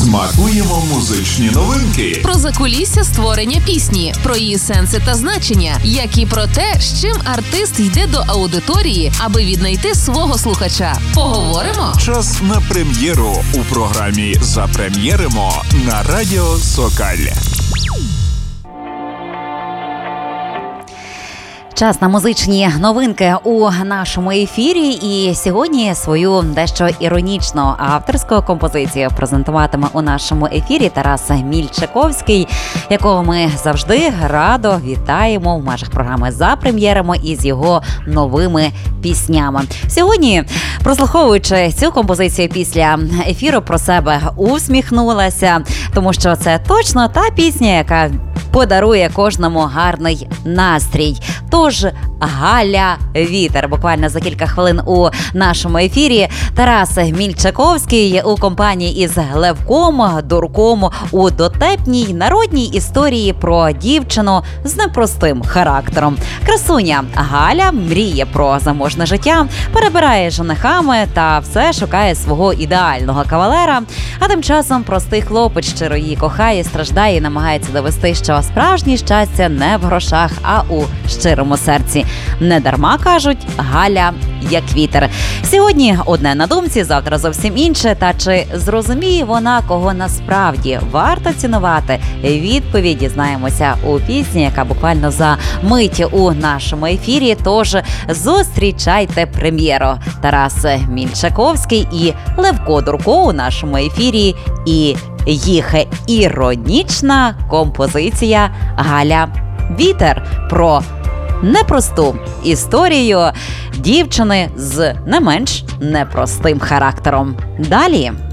Смакуємо музичні новинки. Про закулісся створення пісні, про її сенси та значення, як і про те, з чим артист йде до аудиторії, аби віднайти свого слухача. Поговоримо? Час на прем'єру у програмі «Запрем'єримо» на Радіо Сокаль. Час на музичні новинки у нашому ефірі. І сьогодні свою дещо іронічну авторську композицію презентуватиме у нашому ефірі Тарас Мільчаковський, якого ми завжди радо вітаємо в межах програми «Запрем'єримо» із його новими піснями. Сьогодні, прослуховуючи цю композицію після ефіру, про себе усміхнулася, тому що це точно та пісня, яка подарує кожному гарний настрій. Тож Галя Вітер. Буквально за кілька хвилин у нашому ефірі Тарас Мільчаковський у компанії із Левком Дурком у дотепній народній історії про дівчину з непростим характером. Красуня Галя мріє про заможне життя, перебирає женихами та все шукає свого ідеального кавалера. А тим часом простий хлопець щиро її кохає, страждає і намагається довести, що справжнє щастя не в грошах, а у щирому серці. Не дарма кажуть, Галя як вітер. Сьогодні одне на думці, завтра зовсім інше. Та чи зрозуміє вона, кого насправді варто цінувати? Відповідь дізнаємося у пісні, яка буквально за мить у нашому ефірі. Тож зустрічайте прем'єру. Тарас Мільчаковський і Левко Дурко у нашому ефірі. І їх іронічна композиція «Галя Вітер» про непросту історію дівчини з не менш непростим характером. Далі.